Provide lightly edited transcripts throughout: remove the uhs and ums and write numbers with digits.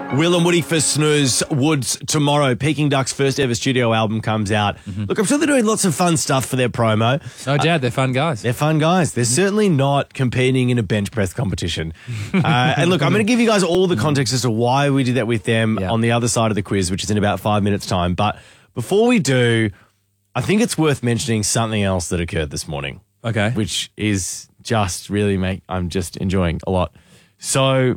Will and Woody for Snooze Woods tomorrow. Peking Duck's first ever studio album comes out. Look, I'm sure they're doing lots of fun stuff for their promo. No doubt, they're fun guys. They're fun guys. They're certainly not competing in a bench press competition. And look, I'm going to give you guys all the context as to why we did that with them on the other side of the quiz, which is in about 5 minutes' time. But before we do, I think it's worth mentioning something else that occurred this morning. Okay. Which is just really I'm just enjoying a lot. So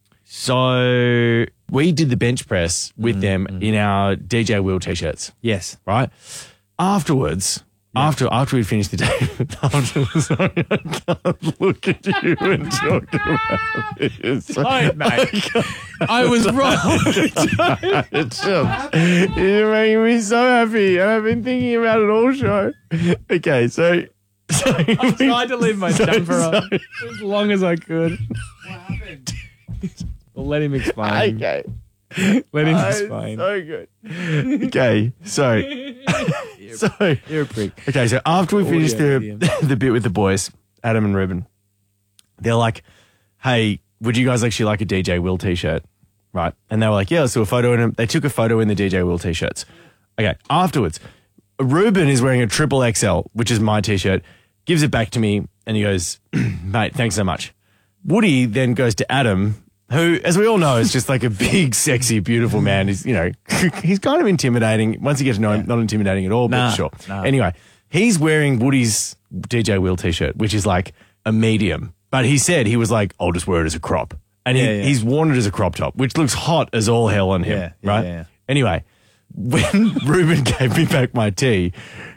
we did the bench press with them in our DJ Will t-shirts. Yes. Right? Afterwards, after we finished the day, sorry, I can't look at you and talk about this. Sorry, mate. I was wrong. It's just, you're making me so happy, and I've been thinking about it all show. Okay, so I tried to leave my jumper on as long as I could. What happened? Well, let him explain. Okay. Let him explain. So good. Okay, so You're a prick. okay, so after we finished medium. the bit with the boys, Adam and Ruben, they're like, "Hey, would you guys actually like a DJ Will t-shirt?" Right? And they were like, "Yeah, let's do a photo." And they took a photo in the DJ Will t-shirts. Okay, afterwards, Ruben is wearing a triple XL, which is my t-shirt, gives it back to me, and he goes, "Mate, thanks so much." Woody then goes to Adam, who, as we all know, is just like a big, sexy, beautiful man. He's, he's kind of intimidating. Once you get to know him, not intimidating at all, but sure. Nah. Anyway, he's wearing Woody's DJ Will t-shirt, which is like a medium. But he said, he was like, "I'll just wear it as a crop." And he's worn it as a crop top, which looks hot as all hell on him, right? Yeah. Anyway, when Ruben gave me back my tee,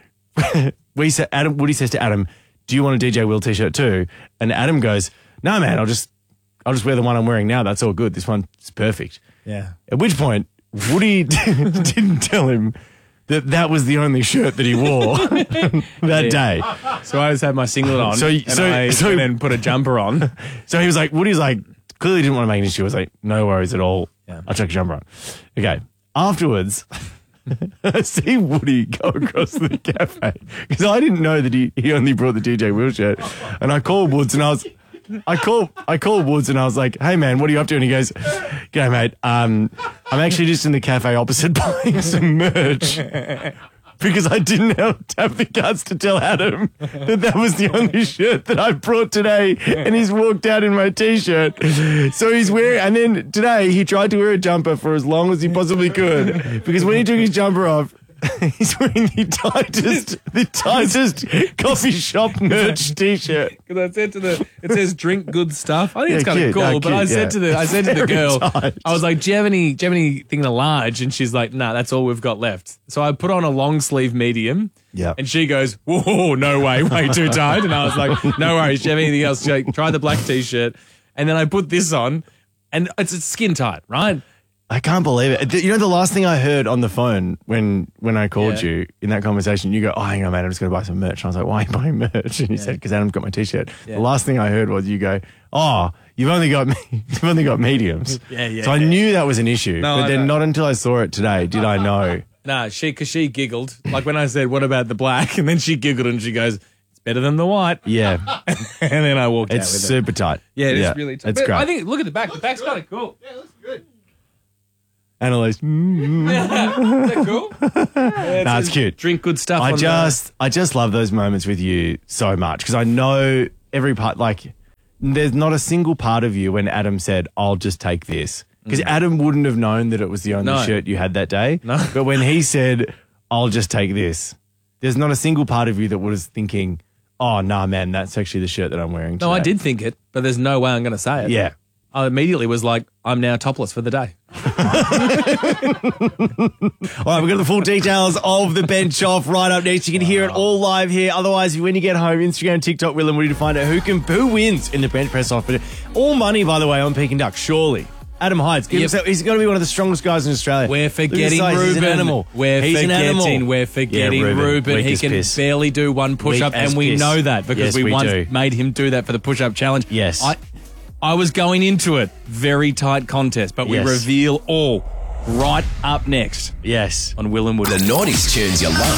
Woody says to Adam, "Do you want a DJ Will t-shirt too?" And Adam goes, "No, man, I'll just wear the one I'm wearing now. That's all good. This one's perfect." Yeah. At which point, Woody didn't tell him that was the only shirt that he wore that day. So I just had my singlet on, and then put a jumper on. So he was like, Woody's like, clearly didn't want to make an issue. I was like, "No worries at all. Yeah. I'll chuck a jumper on." Okay. Afterwards, I see Woody go across the cafe because I didn't know that he only brought the DJ Will shirt. And I called Woods and I called Woods and I was like, "Hey man, what are you up to?" And he goes, "G'day mate, I'm actually just in the cafe opposite buying some merch." Because I didn't have the guts to tell Adam that was the only shirt that I brought today, and he's walked out in my t-shirt. So he's wearing, and then today he tried to wear a jumper for as long as he possibly could, because when he took his jumper off, he's wearing the tightest coffee shop merch t-shirt. Because I said it says drink good stuff. I think it's kind of cute. cool, No, but I cute, said to the Very girl, tight. I was like, "Do you have anything in a large?" And she's like, "Nah, that's all we've got left." So I put on a long sleeve medium. Yeah. And she goes, "Whoa, no way too tight." And I was like, "No worries. Do you have anything else?" She's like, "Try the black t-shirt." And then I put this on, and it's skin tight, right? I can't believe it. You know, the last thing I heard on the phone when I called you in that conversation, you go, "Oh, hang on, man, I'm just going to buy some merch." And I was like, "Why are you buying merch?" And you said, "Because Adam's got my t-shirt." Yeah. The last thing I heard was you go, "Oh, you've only got mediums." So I knew that was an issue, No, but I then know. not until I saw it today did I know. Nah, because she giggled. Like when I said, "What about the black?" And then she giggled and she goes, "It's better than the white." Yeah, And then I walked it's out with it. super tight. Yeah, it is really tight. It's But great. I think, look at the back. The back's kind of cool. Yeah, it looks good. Annalise, Is that cool? Nah, it's cute. Drink good stuff. I on just love those moments with you so much because I know every part. Like, there's not a single part of you when Adam said, "I'll just take this," because Adam wouldn't have known that it was the only No. shirt you had that day. No. But when he said, "I'll just take this," there's not a single part of you that was thinking, "Oh, nah, man, that's actually the shirt that I'm wearing today." No, I did think it, but there's no way I'm going to say it. Yeah. I immediately was like, I'm now topless for the day. All right, we've got the full details of the bench off right up next. You can hear it all live here. Otherwise, when you get home, Instagram, TikTok, Will and Woody to find out who wins in the bench press off. But all money, by the way, on Peking Duck, surely. Adam Hydes, he's got to be one of the strongest guys in Australia. We're forgetting Look at his size. Ruben. He's an animal. We're forgetting Ruben. Weak He as can piss. barely do one push-up, Weak as and we piss. know that because Yes, we we once do. made him do that for the push-up challenge. Yes. I was going into it, very tight contest, but we Yes. reveal all right up next Yes. on Will and Woody. The Naughties tunes you love.